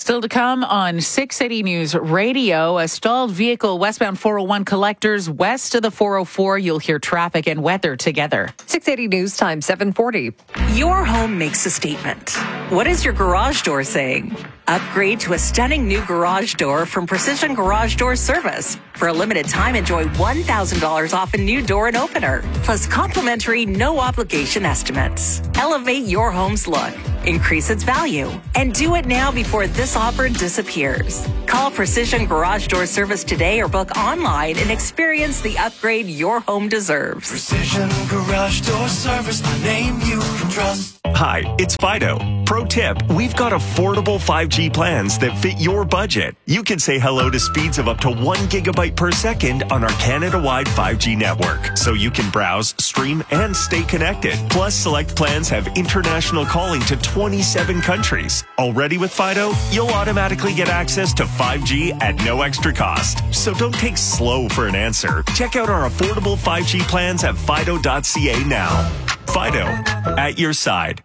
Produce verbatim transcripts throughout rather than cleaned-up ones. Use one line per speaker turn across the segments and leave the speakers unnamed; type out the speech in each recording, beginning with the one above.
Still to come on six eighty News Radio, a stalled vehicle westbound four oh one collectors west of the four oh four. You'll hear traffic and weather together.
six eighty News Time, seven forty.
Your home makes a statement. What is your garage door saying? Upgrade to a stunning new garage door from Precision Garage Door Service. For a limited time, enjoy one thousand dollars off a new door and opener, plus complimentary no-obligation estimates. Elevate your home's look, increase its value, and do it now before this offer disappears. Call Precision Garage Door Service today or book online and experience the upgrade your home deserves.
Precision Garage Door Service, a name you can trust.
Hi, it's Fido. Pro tip, we've got affordable five G plans that fit your budget. You can say hello to speeds of up to one gigabyte per second on our Canada-wide five G network, so you can browse, stream, and stay connected. Plus, select plans have international calling to twenty-seven countries. Already with Fido, you'll automatically get access to five G at no extra cost. So don't take slow for an answer. Check out our affordable five G plans at fido dot c a now. Fido, at your side.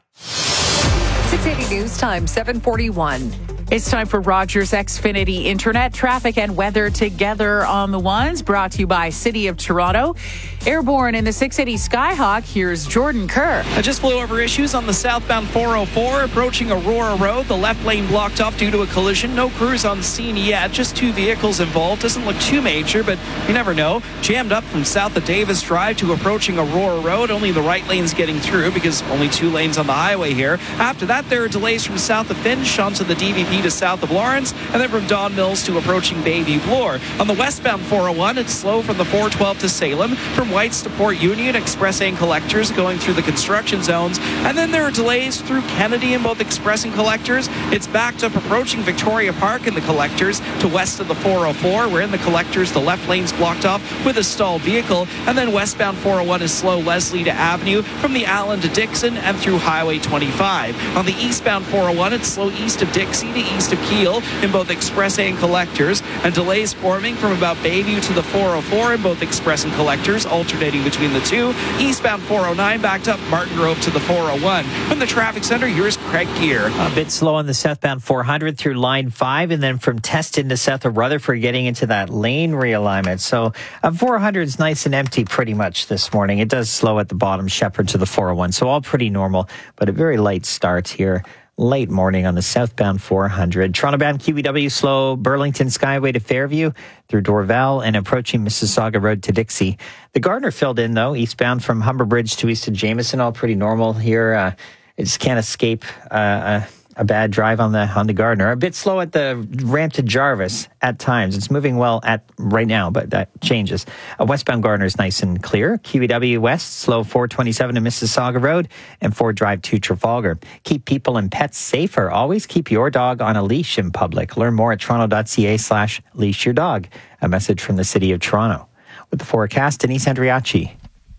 six eighty News Time, seven forty-one.
It's time for Rogers Xfinity Internet traffic and weather together on the ones, brought to you by City of Toronto. Airborne in the six eighty Skyhawk, here's Jordan Kerr.
I just flew over issues on the southbound four oh four approaching Aurora Road. The left lane blocked off due to a collision. No crews on scene yet, just two vehicles involved. Doesn't look too major, but you never know. Jammed up from south of Davis Drive to approaching Aurora Road. Only the right lane's getting through because only two lanes on the highway here. After that, there are delays from south of Finch onto the D V P to south of Lawrence, and then from Don Mills to approaching Bayview Bloor. On the westbound four oh one, it's slow from the four twelve to Salem, from Whites to Port Union, Express and Collectors going through the construction zones, and then there are delays through Kennedy in both Express and Collectors. It's backed up approaching Victoria Park in the Collectors to west of the four oh four. We're in the Collectors, the left lane's blocked off with a stalled vehicle, and then westbound four oh one is slow Leslie to Avenue from the Allen to Dixon and through Highway twenty-five. On the eastbound four oh one, it's slow east of Dixie to east of Kiel in both Express and Collectors, and delays forming from about Bayview to the four oh four in both Express and Collectors, alternating between the two. Eastbound four oh nine backed up Martin Grove to the four oh one. From the traffic center, here's Craig Gear.
A bit slow on the southbound four hundred through line five, and then from Teston to south of Rutherford getting into that lane realignment. So uh, four hundred is nice and empty pretty much this morning. It does slow at the bottom, Shepherd to the four oh one. So all pretty normal, but a very light start here. Late morning on the southbound four hundred. Toronto-bound Q E W slow Burlington Skyway to Fairview through Dorval and approaching Mississauga Road to Dixie. The Gardner filled in, though, eastbound from Humber Bridge to east of Jameson. All pretty normal here. Uh, it just can't escape uh, a, a bad drive on the on the Gardner. A bit slow at the ramp to Jarvis at times. It's moving well at right now, but that changes. Uh, westbound Gardner is nice and clear. Q E W West, slow four twenty-seven to Mississauga Road and Ford Drive to Trafalgar. Keep people and pets safer. Always keep your dog on a leash in public. Learn more at toronto dot c a slash leash your dog. A message from the City of Toronto. With the forecast, Denise Andriachi.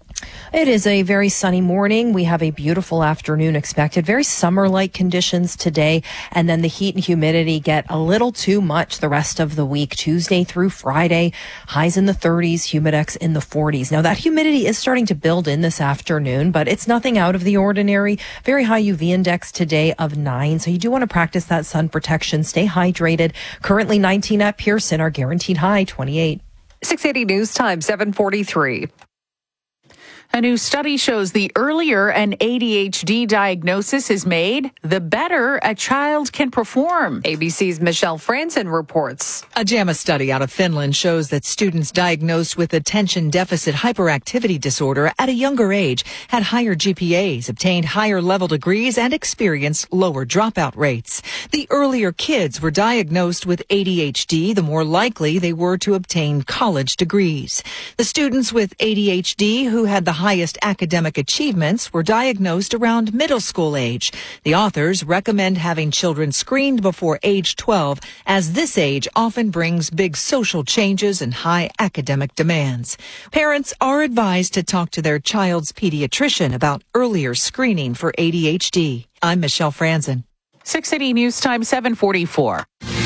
It is a very sunny morning. We have a beautiful afternoon expected. Very summer-like conditions today. And then the heat and humidity get a little too much the rest of the week, Tuesday through Friday. Highs in the thirties, humidex in the forties. Now, that humidity is starting to build in this afternoon, but it's nothing out of the ordinary. Very high U V index today of nine. So you do want to practice that sun protection. Stay hydrated. Currently nineteen at Pearson. Our guaranteed high, twenty-eight.
six eighty News Time, seven forty-three.
A new study shows the earlier an A D H D diagnosis is made, the better a child can perform.
A B C's Michelle Franzen reports.
A JAMA study out of Finland shows that students diagnosed with attention deficit hyperactivity disorder at a younger age had higher G P As, obtained higher level degrees, and experienced lower dropout rates. The earlier kids were diagnosed with A D H D, the more likely they were to obtain college degrees. The students with A D H D who had the highest academic achievements were diagnosed around middle school age. The authors recommend having children screened before age twelve, as this age often brings big social changes and high academic demands. Parents are advised to talk to their child's pediatrician about earlier screening for A D H D. I'm Michelle Franzen.
six eighty News Time, seven forty-four.